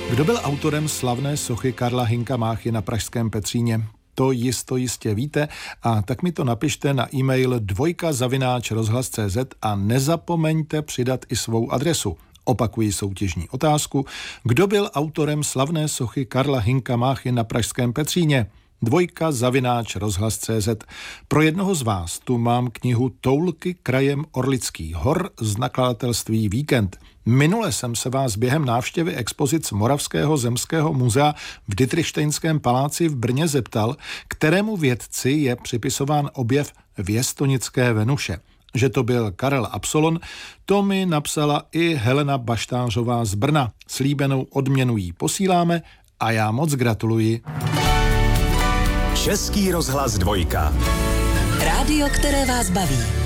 Kdo byl autorem slavné sochy Karla Hynka Máchy na pražském Petříně? To jistě víte a tak mi to napište na e-mail dvojka@rozhlas.cz a nezapomeňte přidat i svou adresu. Opakuji soutěžní otázku. Kdo byl autorem slavné sochy Karla Hynka Máchy na pražském Petříně? dvojka@rozhlas.cz. Pro jednoho z vás tu mám knihu Toulky krajem Orlických hor z nakladatelství Víkend. Minule jsem se vás během návštěvy expozic Moravského zemského muzea v Dietrichštejnském paláci v Brně zeptal, kterému vědci je připisován objev věstonické Venuše. Že to byl Karel Absolon, to mi napsala i Helena Baštářová z Brna. Slíbenou odměnu jí posíláme a já moc gratuluji. Český rozhlas 2. Rádio, které vás baví.